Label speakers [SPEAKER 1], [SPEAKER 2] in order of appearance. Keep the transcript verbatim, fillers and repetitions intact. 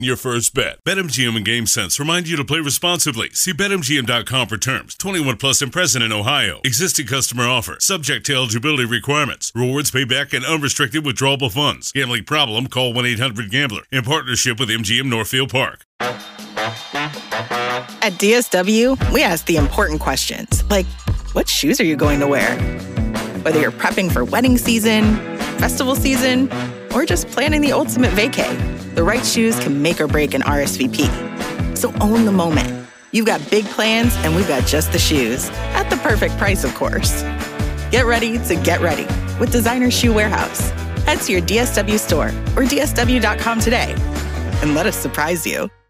[SPEAKER 1] your first bet. BetMGM and GameSense remind you to play responsibly. See Bet M G M dot com for terms. twenty-one plus and present in Ohio. Existing customer offer. Subject to eligibility requirements. Rewards payback and unrestricted withdrawable funds. Gambling problem? Call one eight hundred gambler. In partnership with M G M Northfield Park.
[SPEAKER 2] At D S W, we ask the important questions, like, what shoes are you going to wear? Whether you're prepping for wedding season, festival season, or just planning the ultimate vacay, the right shoes can make or break an R S V P. So own the moment. You've got big plans, and we've got just the shoes. At the perfect price, of course. Get ready to get ready with Designer Shoe Warehouse. Head to your D S W store or D S W dot com today, and let us surprise you.